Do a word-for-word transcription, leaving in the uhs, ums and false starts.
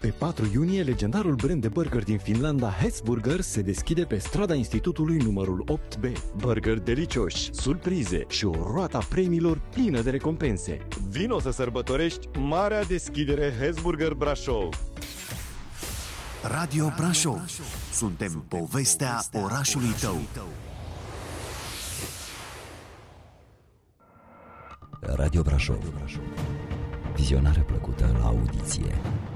Pe patru iunie, legendarul brand de burger din Finlanda, Hesburger, se deschide pe strada Institutului numărul opt B. Burger delicioși, surprize și o roată a premiilor plină de recompense. Vino să sărbătorești marea deschidere Hesburger Brașov! Radio Brașov. Suntem povestea orașului tău. Radio Brașov. Vizionare plăcută la audiție.